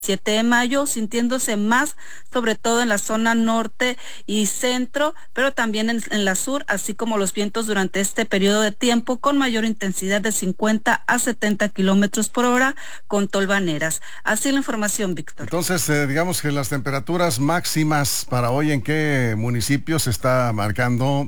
7 de mayo, sintiéndose más, sobre todo en la zona norte y centro, pero también en la sur, así como los vientos durante este periodo de tiempo con mayor intensidad de 50 a 70 kilómetros por hora con tolvaneras. Así la información, Víctor. Entonces, digamos que las temperaturas máximas para hoy, ¿en qué municipio se está marcando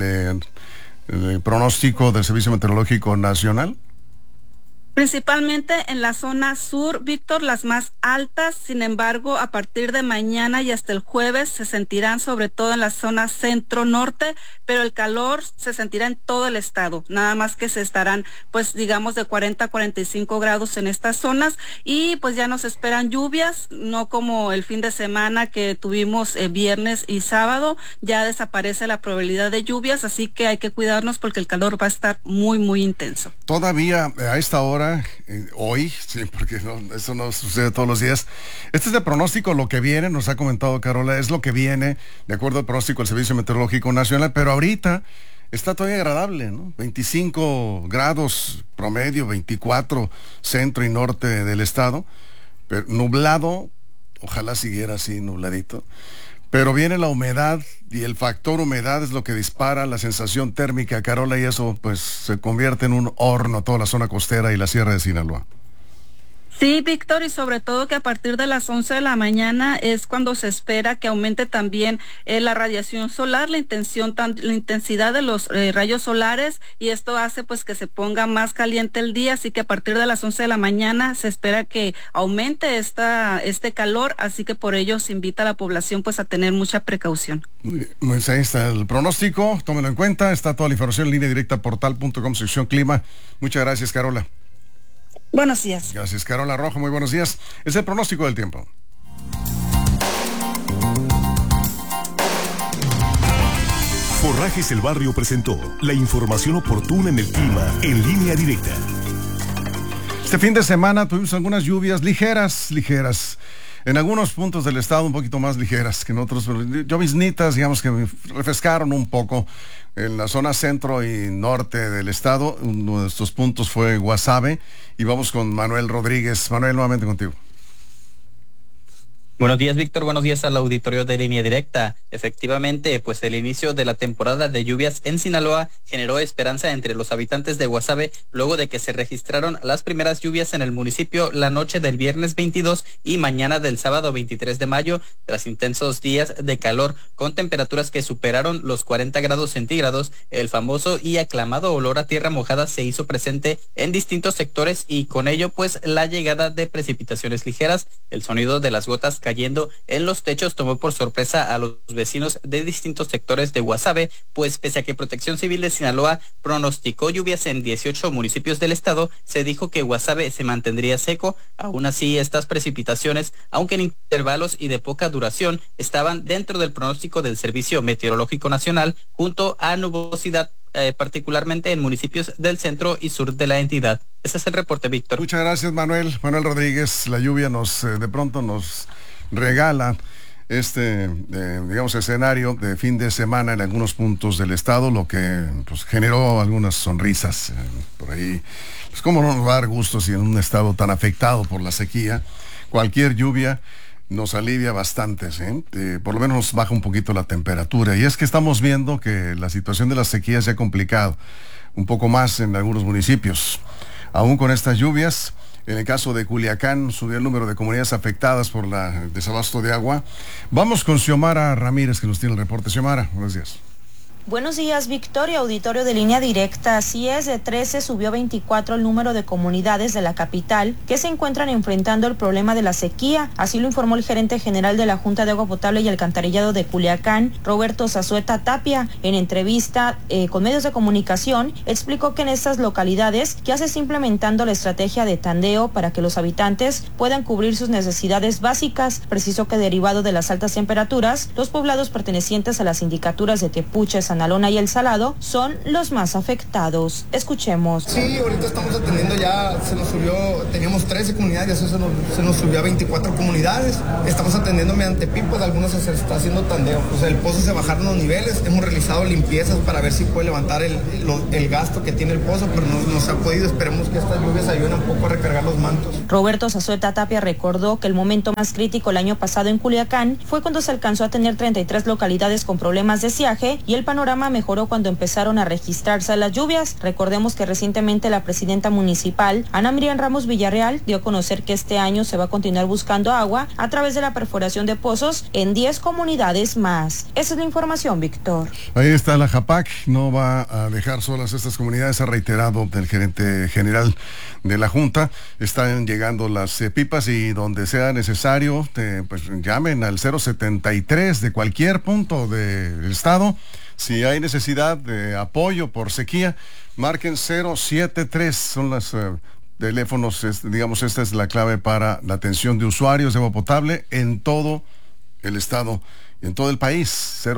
el pronóstico del Servicio Meteorológico Nacional? Principalmente en la zona sur, Víctor, las más altas. Sin embargo, a partir de mañana y hasta el jueves se sentirán sobre todo en la zona centro-norte, pero el calor se sentirá en todo el estado. Nada más que se estarán, pues digamos, de 40 a 45 grados en estas zonas y pues ya nos esperan lluvias, no como el fin de semana que tuvimos viernes y sábado. Ya desaparece la probabilidad de lluvias, así que hay que cuidarnos porque el calor va a estar muy, muy intenso. Todavía a esta hora, hoy, sí, porque eso no sucede todos los días. Este es de pronóstico, lo que viene, nos ha comentado Carola, es lo que viene, de acuerdo al pronóstico del Servicio Meteorológico Nacional, pero ahorita está todavía agradable, ¿no? 25 grados promedio, 24 centro y norte del estado, pero nublado, ojalá siguiera así nubladito. Pero viene la humedad y el factor humedad es lo que dispara la sensación térmica, Carola, y eso pues se convierte en un horno toda la zona costera y la sierra de Sinaloa. Sí, Víctor, y sobre todo que a partir de las 11 de la mañana es cuando se espera que aumente también la radiación solar, la intensidad de los rayos solares, y esto hace pues que se ponga más caliente el día, así que a partir de las 11 de la mañana se espera que aumente este calor, así que por ello se invita a la población pues a tener mucha precaución. Pues ahí está el pronóstico, tómenlo en cuenta, está toda la información en línea directa portal.com, sección clima. Muchas gracias, Carola. Buenos días. Gracias, Carola Rojo, muy buenos días. Es el pronóstico del tiempo. Forrajes El Barrio presentó la información oportuna en el clima en línea directa. Este fin de semana tuvimos algunas lluvias ligeras. En algunos puntos del estado un poquito más ligeras que en otros, pero lloviznitas, digamos, que me refrescaron un poco en la zona centro y norte del estado. Uno de estos puntos fue Guasave, y vamos con Manuel Rodríguez. Manuel, nuevamente contigo. Buenos días, Víctor. Buenos días al auditorio de Línea Directa. Efectivamente, pues el inicio de la temporada de lluvias en Sinaloa generó esperanza entre los habitantes de Guasave luego de que se registraron las primeras lluvias en el municipio la noche del viernes 22 y mañana del sábado 23 de mayo, tras intensos días de calor con temperaturas que superaron los 40 grados centígrados. El famoso y aclamado olor a tierra mojada se hizo presente en distintos sectores y con ello pues la llegada de precipitaciones ligeras. El sonido de las gotas cayendo en los techos tomó por sorpresa a los vecinos de distintos sectores de Guasave, pues pese a que Protección Civil de Sinaloa pronosticó lluvias en 18 municipios del estado, se dijo que Guasave se mantendría seco. Aún así, estas precipitaciones, aunque en intervalos y de poca duración, estaban dentro del pronóstico del Servicio Meteorológico Nacional, junto a nubosidad particularmente en municipios del centro y sur de la entidad. Ese es el reporte, Víctor. Muchas gracias, Manuel. Manuel Rodríguez. La lluvia de pronto nos regala digamos, escenario de fin de semana en algunos puntos del estado, lo que pues generó algunas sonrisas por ahí. Pues cómo no nos va a dar gusto si en un estado tan afectado por la sequía, cualquier lluvia nos alivia bastante, ¿sí? Por lo menos nos baja un poquito la temperatura. Y es que estamos viendo que la situación de la sequía se ha complicado un poco más en algunos municipios. Aún con estas lluvias, en el caso de Culiacán, subió el número de comunidades afectadas por el desabasto de agua. Vamos con Xiomara Ramírez, que nos tiene el reporte. Xiomara, buenos días. Buenos días, Victoria, auditorio de Línea Directa. Así es, de 13 subió 24 el número de comunidades de la capital que se encuentran enfrentando el problema de la sequía. Así lo informó el gerente general de la Junta de Agua Potable y Alcantarillado de Culiacán, Roberto Zazueta Tapia. En entrevista con medios de comunicación, explicó que en estas localidades ya se está implementando la estrategia de tandeo para que los habitantes puedan cubrir sus necesidades básicas. Precisó que derivado de las altas temperaturas, los poblados pertenecientes a las sindicaturas de Tepuche, San Manzanalona y El Salado son los más afectados. Escuchemos. Sí, ahorita estamos atendiendo ya, se nos subió, teníamos 13 comunidades, eso se nos subió a 24 comunidades. Estamos atendiendo mediante pipos, algunos se está haciendo tandeo. O sea, el pozo se bajaron los niveles, hemos realizado limpiezas para ver si puede levantar el gasto que tiene el pozo, pero no se ha podido. Esperemos que estas lluvias ayuden un poco a recargar los mantos. Roberto Zazueta Tapia recordó que el momento más crítico el año pasado en Culiacán fue cuando se alcanzó a tener 33 localidades con problemas de estiaje y el panorama mejoró cuando empezaron a registrarse las lluvias. Recordemos que recientemente la presidenta municipal, Ana Miriam Ramos Villarreal, dio a conocer que este año se va a continuar buscando agua a través de la perforación de pozos en 10 comunidades más. Esa es la información, Víctor. Ahí está la JAPAC, no va a dejar solas estas comunidades, ha reiterado el gerente general de la Junta. Están llegando las pipas y donde sea necesario, pues llamen al 073 de cualquier punto del estado. Si hay necesidad de apoyo por sequía, marquen 073, son los teléfonos, digamos, esta es la clave para la atención de usuarios de agua potable en todo el estado, en todo el país.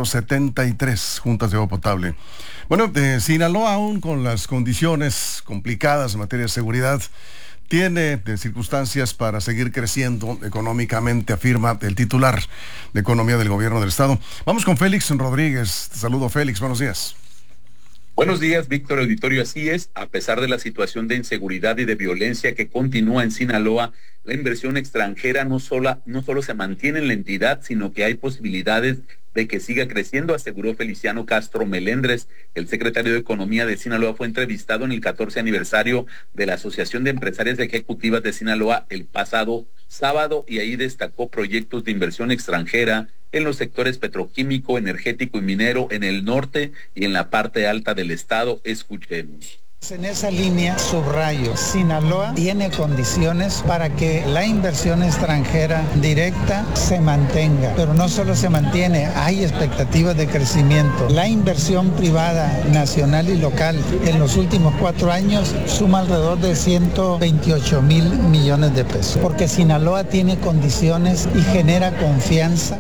073 juntas de agua potable. Bueno, Sinaloa, aún con las condiciones complicadas en materia de seguridad, tiene circunstancias para seguir creciendo económicamente, afirma el titular de Economía del Gobierno del Estado. Vamos con Félix Rodríguez. Te saludo, Félix, buenos días. Buenos días, Víctor Auditorio. Así es, a pesar de la situación de inseguridad y de violencia que continúa en Sinaloa, la inversión extranjera no solo se mantiene en la entidad, sino que hay posibilidades de que siga creciendo, aseguró Feliciano Castro Melendres. El secretario de Economía de Sinaloa fue entrevistado en el 14 aniversario de la Asociación de Empresarias Ejecutivas de Sinaloa el pasado sábado, y ahí destacó proyectos de inversión extranjera en los sectores petroquímico, energético y minero en el norte y en la parte alta del estado. Escuchemos. En esa línea subrayo, Sinaloa tiene condiciones para que la inversión extranjera directa se mantenga, pero no solo se mantiene, hay expectativas de crecimiento. La inversión privada nacional y local en los últimos 4 años suma alrededor de 128 mil millones de pesos, porque Sinaloa tiene condiciones y genera confianza.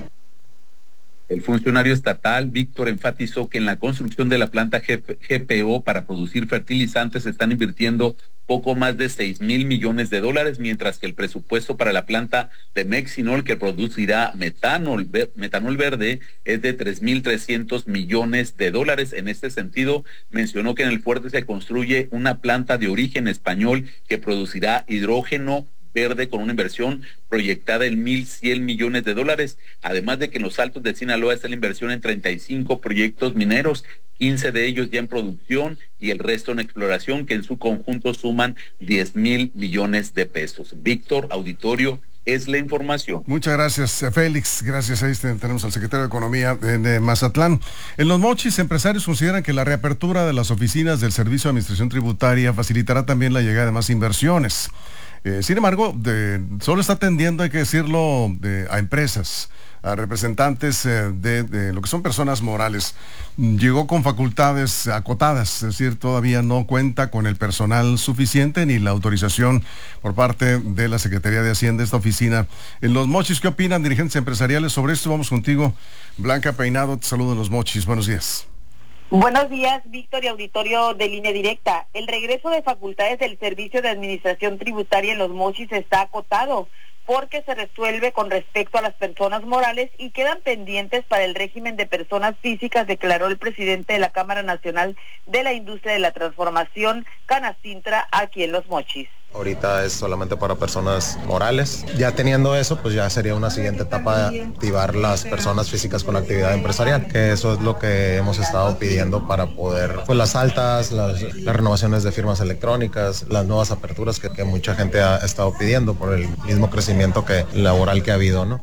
El funcionario estatal, Víctor, enfatizó que en la construcción de la planta GPO para producir fertilizantes se están invirtiendo poco más de 6 mil millones de dólares, mientras que el presupuesto para la planta de Mexinol, que producirá metanol verde, es de 3.300 millones de dólares. En este sentido, mencionó que en el fuerte se construye una planta de origen español que producirá hidrógeno verde con una inversión proyectada en 1.100 millones de dólares, además de que en los Altos de Sinaloa está la inversión en 35 proyectos mineros, 15 de ellos ya en producción y el resto en exploración, que en su conjunto suman 10.000 millones de pesos. Víctor, auditorio, es la información. Muchas gracias, Félix. Gracias. Ahí tenemos al secretario de Economía de Mazatlán. En Los Mochis, empresarios consideran que la reapertura de las oficinas del Servicio de Administración Tributaria facilitará también la llegada de más inversiones. Sin embargo, solo está atendiendo, hay que decirlo, a empresas, a representantes de lo que son personas morales. Llegó con facultades acotadas, es decir, todavía no cuenta con el personal suficiente ni la autorización por parte de la Secretaría de Hacienda, esta oficina en Los Mochis. ¿Qué opinan dirigentes empresariales sobre esto? Vamos contigo, Blanca Peinado, te saludo en Los Mochis. Buenos días. Buenos días, Víctor y auditorio de Línea Directa. El regreso de facultades del Servicio de Administración Tributaria en Los Mochis está acotado porque se resuelve con respecto a las personas morales y quedan pendientes para el régimen de personas físicas, declaró el presidente de la Cámara Nacional de la Industria de la Transformación, Canacintra, aquí en Los Mochis. Ahorita es solamente para personas morales. Ya teniendo eso, pues ya sería una siguiente etapa de activar las personas físicas con actividad empresarial, que eso es lo que hemos estado pidiendo para poder, pues las altas, las renovaciones de firmas electrónicas, las nuevas aperturas que mucha gente ha estado pidiendo por el mismo crecimiento laboral que ha habido, ¿no?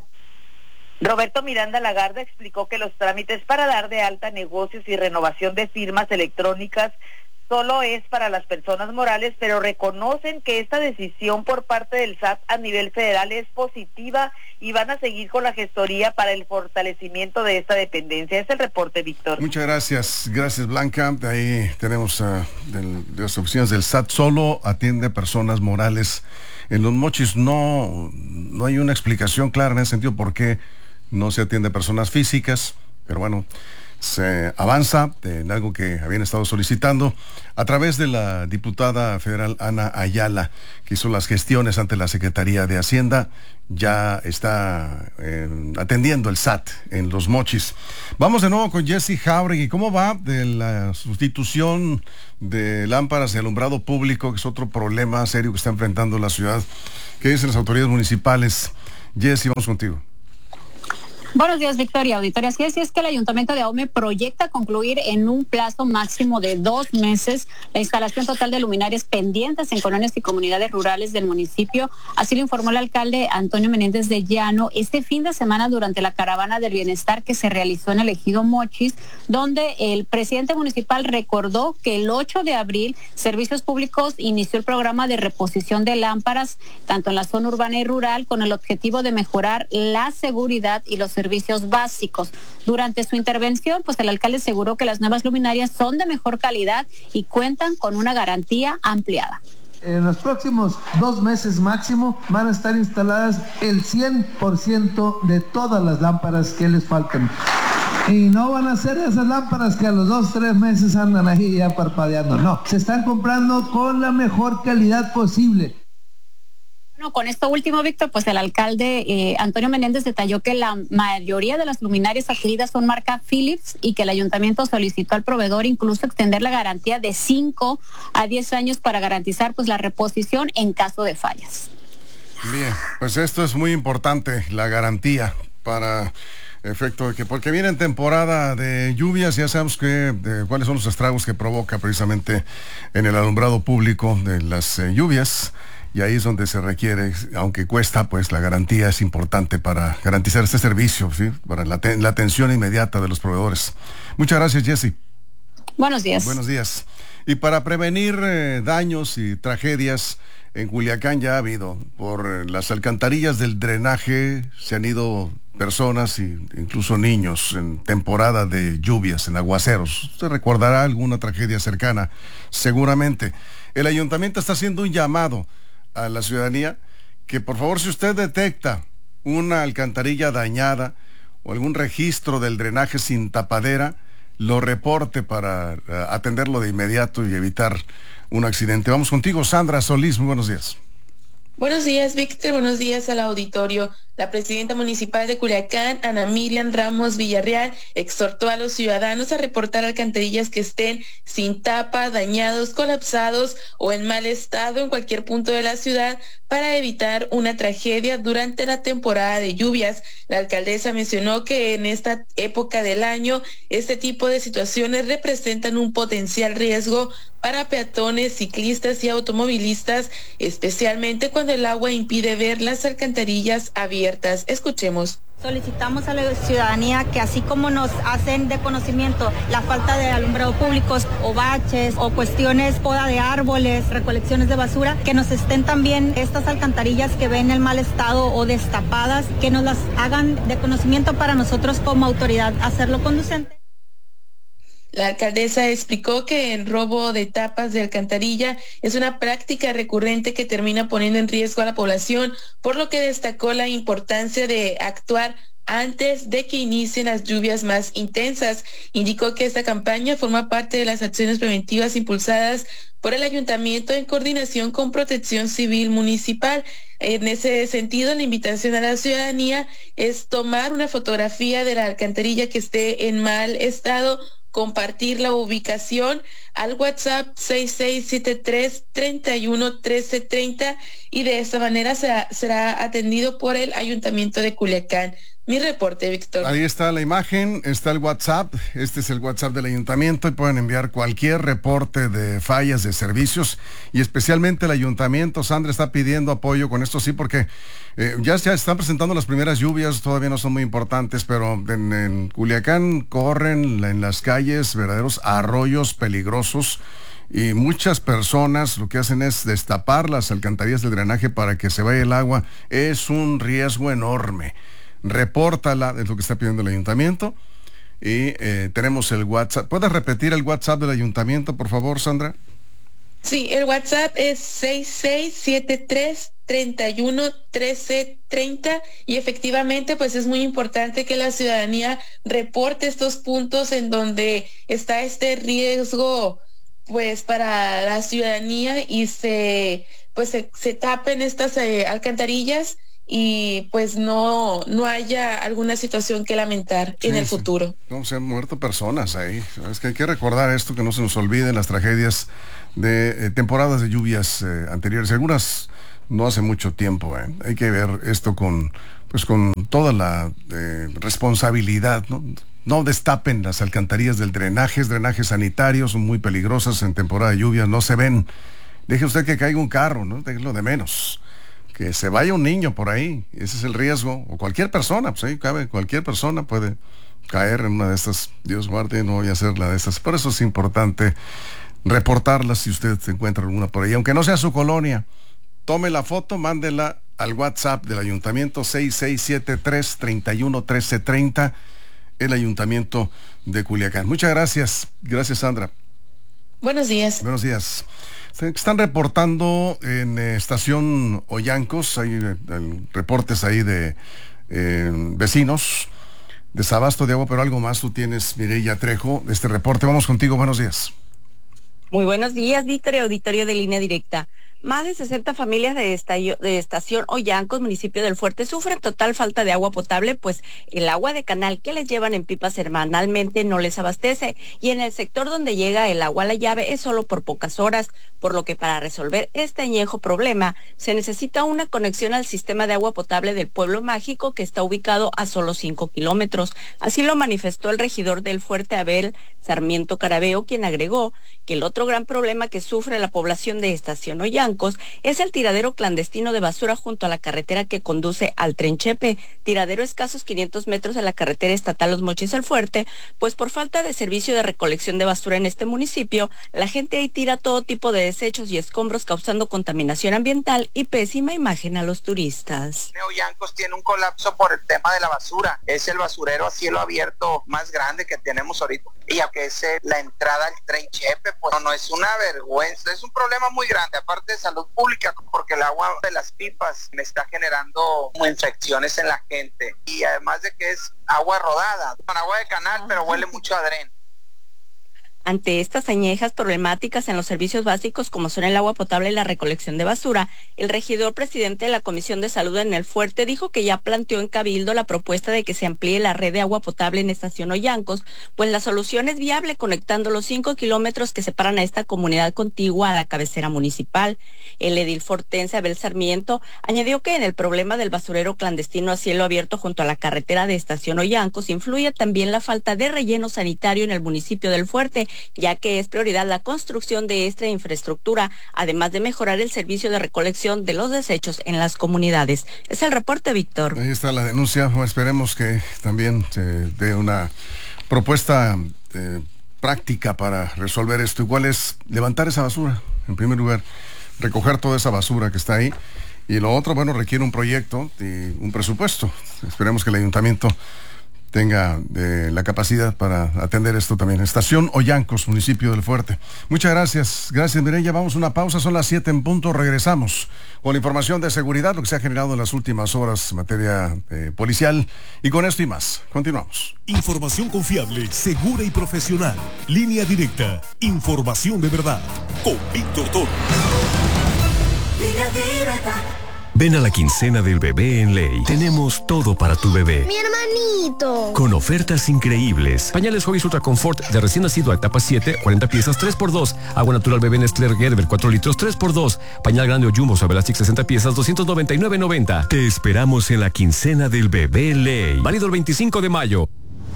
Roberto Miranda Lagarde explicó que los trámites para dar de alta negocios y renovación de firmas electrónicas solo es para las personas morales, pero reconocen que esta decisión por parte del SAT a nivel federal es positiva y van a seguir con la gestoría para el fortalecimiento de esta dependencia. Es el reporte, Víctor. Muchas gracias. Gracias, Blanca. Ahí tenemos de las oficinas del SAT. Solo atiende personas morales. En Los Mochis no hay una explicación clara en ese sentido por qué no se atiende personas físicas, pero bueno, se avanza en algo que habían estado solicitando a través de la diputada federal Ana Ayala, que hizo las gestiones ante la Secretaría de Hacienda. Ya está atendiendo el SAT en Los Mochis. Vamos de nuevo con Jesse Jauregui. ¿Cómo va de la sustitución de lámparas de alumbrado público, que es otro problema serio que está enfrentando la ciudad? ¿Qué dicen las autoridades municipales? Jesse, vamos contigo. Buenos días, Victoria, auditorio. Así es que el Ayuntamiento de Ahome proyecta concluir en un plazo máximo de 2 meses la instalación total de luminarias pendientes en colonias y comunidades rurales del municipio. Así lo informó el alcalde Antonio Menéndez de Llano este fin de semana durante la caravana del bienestar que se realizó en el ejido Mochis, donde el presidente municipal recordó que el 8 de abril Servicios Públicos inició el programa de reposición de lámparas, tanto en la zona urbana y rural, con el objetivo de mejorar la seguridad y los servicios básicos. Durante su intervención, pues el alcalde aseguró que las nuevas luminarias son de mejor calidad y cuentan con una garantía ampliada. En los próximos 2 meses máximo van a estar instaladas el 100% de todas las lámparas que les faltan. Y no van a ser esas lámparas que a los 2-3 meses andan ahí ya parpadeando. No, se están comprando con la mejor calidad posible. Con esto último, Víctor, pues el alcalde Antonio Menéndez detalló que la mayoría de las luminarias adquiridas son marca Philips y que el ayuntamiento solicitó al proveedor incluso extender la garantía de 5 a 10 años para garantizar pues la reposición en caso de fallas. Bien, pues esto es muy importante, la garantía para efecto de que, porque viene en temporada de lluvias, ya sabemos cuáles son los estragos que provoca precisamente en el alumbrado público de las lluvias. Y ahí es donde se requiere, aunque cuesta, pues la garantía es importante para garantizar este servicio, ¿sí? Para la atención inmediata de los proveedores. Muchas gracias, Jessy. Buenos días. Buenos días. Y para prevenir daños y tragedias, en Culiacán ya ha habido. Por las alcantarillas del drenaje se han ido personas e incluso niños en temporada de lluvias, en aguaceros. Usted recordará alguna tragedia cercana, seguramente. El ayuntamiento está haciendo un llamado a la ciudadanía que por favor, si usted detecta una alcantarilla dañada o algún registro del drenaje sin tapadera, lo reporte para atenderlo de inmediato y evitar un accidente. Vamos contigo, Sandra Solís, muy buenos días. Buenos días, Víctor, buenos días al auditorio. La presidenta municipal de Culiacán, Ana Miriam Ramos Villarreal, exhortó a los ciudadanos a reportar alcantarillas que estén sin tapa, dañados, colapsados o en mal estado en cualquier punto de la ciudad para evitar una tragedia durante la temporada de lluvias. La alcaldesa mencionó que en esta época del año este tipo de situaciones representan un potencial riesgo para peatones, ciclistas y automovilistas, especialmente cuando el agua impide ver las alcantarillas abiertas. Escuchemos. Solicitamos a la ciudadanía que así como nos hacen de conocimiento la falta de alumbrado públicos o baches o cuestiones, poda de árboles, recolecciones de basura, que nos estén también estas alcantarillas que ven en mal estado o destapadas, que nos las hagan de conocimiento para nosotros como autoridad hacerlo conducente. La alcaldesa explicó que el robo de tapas de alcantarilla es una práctica recurrente que termina poniendo en riesgo a la población, por lo que destacó la importancia de actuar antes de que inicien las lluvias más intensas. Indicó que esta campaña forma parte de las acciones preventivas impulsadas por el ayuntamiento en coordinación con Protección Civil Municipal. En ese sentido, la invitación a la ciudadanía es tomar una fotografía de la alcantarilla que esté en mal estado, compartir la ubicación al WhatsApp 6673-311330 y de esta manera será atendido por el Ayuntamiento de Culiacán. Mi reporte, Víctor. Ahí está la imagen, está el WhatsApp, este es el WhatsApp del Ayuntamiento y pueden enviar cualquier reporte de fallas de servicios y especialmente el Ayuntamiento. Sandra está pidiendo apoyo con esto, sí, porque ya se están presentando las primeras lluvias, todavía no son muy importantes, pero en Culiacán corren en las calles verdaderos arroyos peligrosos y muchas personas lo que hacen es destapar las alcantarillas del drenaje para que se vaya el agua. Es un riesgo enorme. Repórtala, es lo que está pidiendo el ayuntamiento. Y tenemos el WhatsApp. ¿Puedes repetir el WhatsApp del ayuntamiento, por favor, Sandra? Sí, el WhatsApp es 6673-311330 y efectivamente pues es muy importante que la ciudadanía reporte estos puntos en donde está este riesgo pues para la ciudadanía y se tapen estas alcantarillas y pues no haya alguna situación que lamentar en el futuro. No, se han muerto personas ahí. Es que hay que recordar esto, que no se nos olviden las tragedias de temporadas de lluvias anteriores, algunas no hace mucho tiempo. Hay que ver esto con toda la responsabilidad, ¿no? No destapen las alcantarillas del drenajes sanitarios, son muy peligrosas en temporada de lluvias, no se ven. Deje usted que caiga un carro, ¿no? Déjelo de menos. Que se vaya un niño por ahí, ese es el riesgo, o cualquier persona, pues ahí cabe, cualquier persona puede caer en una de estas. Dios guarde, no voy a hacer la de estas. Por eso es importante reportarlas si usted se encuentra alguna por ahí, aunque no sea su colonia. Tome la foto, mándela al WhatsApp del ayuntamiento 6673-311330, el ayuntamiento de Culiacán. Muchas gracias. Gracias, Sandra. Buenos días. Buenos días. Están reportando en estación Ollancos, hay reportes ahí de vecinos, desabasto de agua, pero algo más tú tienes, Mireya Trejo, este reporte. Vamos contigo, buenos días. Muy buenos días, Víctor, auditorio de Línea Directa. Más de 60 familias de estación Ollancos, municipio del Fuerte, sufren total falta de agua potable, pues el agua de canal que les llevan en pipas semanalmente no les abastece, y en el sector donde llega el agua a la llave es solo por pocas horas, por lo que para resolver este añejo problema se necesita una conexión al sistema de agua potable del Pueblo Mágico, que está ubicado a solo 5 kilómetros. Así lo manifestó el regidor del Fuerte, Abel Sarmiento Carabeo, quien agregó que el otro gran problema que sufre la población de estación Ollancos es el tiradero clandestino de basura junto a la carretera que conduce al Tren Chepe, tiradero a escasos 500 metros de la carretera estatal Los Mochis al Fuerte, pues por falta de servicio de recolección de basura en este municipio, la gente ahí tira todo tipo de desechos y escombros, causando contaminación ambiental y pésima imagen a los turistas. Ollancos tiene un colapso por el tema de la basura, es el basurero a cielo abierto más grande que tenemos ahorita, y aunque es la entrada al Tren Chepe, pues no es una vergüenza, es un problema muy grande, aparte de salud pública, porque el agua de las pipas me está generando infecciones en la gente, y además de que es agua rodada, con agua de canal, pero huele mucho a dren. Ante estas añejas problemáticas en los servicios básicos como son el agua potable y la recolección de basura, el regidor presidente de la Comisión de Salud en el Fuerte dijo que ya planteó en Cabildo la propuesta de que se amplíe la red de agua potable en estación Ollancos, pues la solución es viable conectando los 5 kilómetros que separan a esta comunidad contigua a la cabecera municipal. El edil fortense Abel Sarmiento añadió que en el problema del basurero clandestino a cielo abierto junto a la carretera de estación Ollancos influye también la falta de relleno sanitario en el municipio del Fuerte, ya que es prioridad la construcción de esta infraestructura, además de mejorar el servicio de recolección de los desechos en las comunidades. Es el reporte, Víctor. Ahí está la denuncia. Esperemos que también se dé una propuesta práctica para resolver esto. Igual es levantar esa basura, en primer lugar, recoger toda esa basura que está ahí. Y lo otro, bueno, requiere un proyecto y un presupuesto. Esperemos que el ayuntamiento tenga la capacidad para atender esto también. Estación Ollancos, municipio del Fuerte. Muchas gracias. Gracias, Mireya. Vamos a una pausa, son las 7 en punto. Regresamos con la información de seguridad, lo que se ha generado en las últimas horas en materia policial. Y con esto y más, continuamos. Información confiable, segura y profesional. Línea Directa. Información de verdad. Con Víctor Toro. Línea Directa. Ven a la quincena del bebé en Ley. Tenemos todo para tu bebé. ¡Mi hermanito! Con ofertas increíbles. Pañales Hobbies Ultra Comfort de recién nacido a etapa 7, 40 piezas, 3x2. Agua natural bebé Nestlé Gerber, 4 litros, 3x2. Pañal grande o Jumbo Suavelastic 60 piezas, 299.90. Te esperamos en la quincena del bebé en Ley. Válido el 25 de mayo.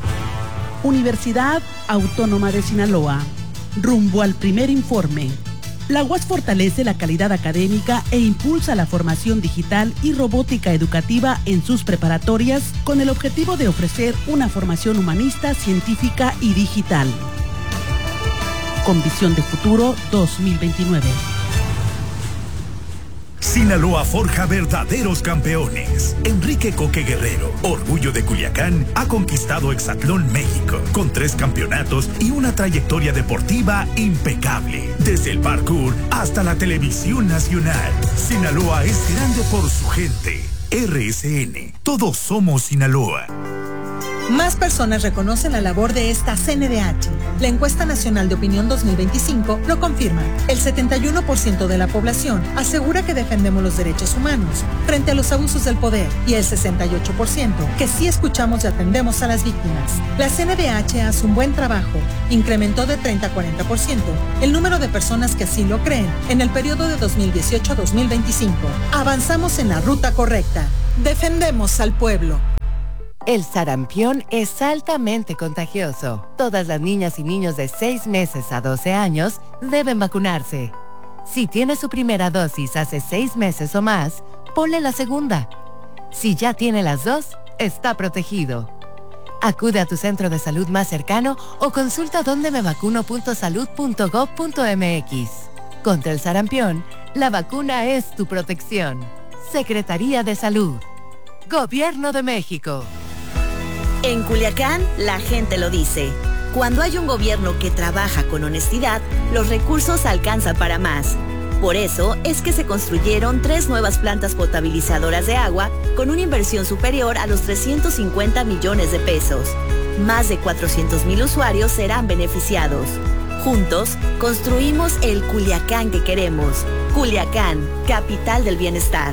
Universidad Autónoma de Sinaloa. Rumbo al primer informe. La UAS fortalece la calidad académica e impulsa la formación digital y robótica educativa en sus preparatorias con el objetivo de ofrecer una formación humanista, científica y digital. Con visión de futuro 2029. Sinaloa forja verdaderos campeones. Enrique Coque Guerrero, orgullo de Culiacán, ha conquistado Hexatlón México con 3 campeonatos y una trayectoria deportiva impecable. Desde el parkour hasta la televisión nacional. Sinaloa es grande por su gente. RSN, todos somos Sinaloa. Más personas reconocen la labor de esta CNDH. La encuesta nacional de opinión 2025 lo confirma. El 71% de la población asegura que defendemos los derechos humanos frente a los abusos del poder y el 68% que sí escuchamos y atendemos a las víctimas. La CNDH hace un buen trabajo. Incrementó de 30 a 40% el número de personas que así lo creen en el periodo de 2018 a 2025. Avanzamos en la ruta correcta. Defendemos al pueblo. El sarampión es altamente contagioso. Todas las niñas y niños de 6 meses a 12 años deben vacunarse. Si tiene su primera dosis hace 6 meses o más, ponle la segunda. Si ya tiene las 2, está protegido. Acude a tu centro de salud más cercano o consulta dondemevacuno.salud.gov.mx. Contra el sarampión, la vacuna es tu protección. Secretaría de Salud. Gobierno de México. En Culiacán, la gente lo dice. Cuando hay un gobierno que trabaja con honestidad, los recursos alcanzan para más. Por eso es que se construyeron 3 nuevas plantas potabilizadoras de agua con una inversión superior a los 350 millones de pesos. Más de 400,000 usuarios serán beneficiados. Juntos, construimos el Culiacán que queremos. Culiacán, capital del bienestar.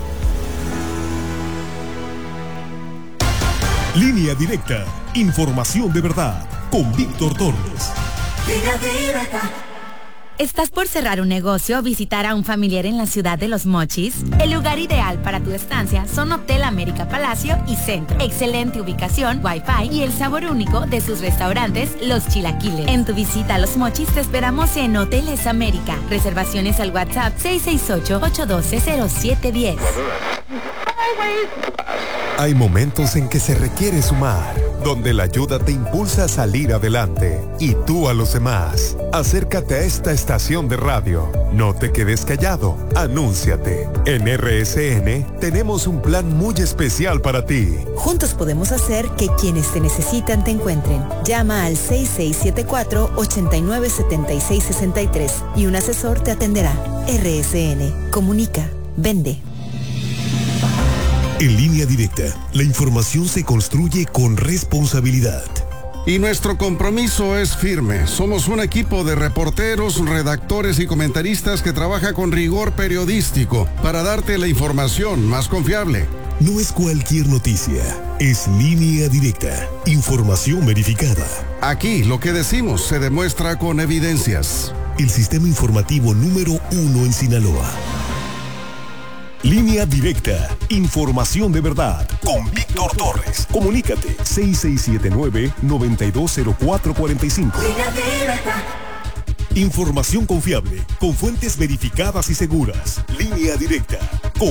Línea Directa, información de verdad, con Víctor Torres. Línea Directa. ¿Estás por cerrar un negocio o visitar a un familiar en la ciudad de Los Mochis? El lugar ideal para tu estancia son Hotel América Palacio y Centro. Excelente ubicación, Wi-Fi y el sabor único de sus restaurantes, Los Chilaquiles. En tu visita a Los Mochis te esperamos en Hoteles América. Reservaciones al WhatsApp 668-812-0710. Hay momentos en que se requiere sumar, donde la ayuda te impulsa a salir adelante y tú a los demás. Acércate a esta estación de radio. No te quedes callado. Anúnciate. En RSN tenemos un plan muy especial para ti. Juntos podemos hacer que quienes te necesitan te encuentren. Llama al 6674-897663 y un asesor te atenderá. RSN. Comunica. Vende. En Línea Directa, la información se construye con responsabilidad. Y nuestro compromiso es firme. Somos un equipo de reporteros, redactores y comentaristas que trabaja con rigor periodístico para darte la información más confiable. No es cualquier noticia, es Línea Directa, información verificada. Aquí lo que decimos se demuestra con evidencias. El sistema informativo número 1 en Sinaloa. Línea Directa, información de verdad, con Víctor Torres. Comunícate 6679-920445. Línea Directa. Información confiable, con fuentes verificadas y seguras. Línea Directa, con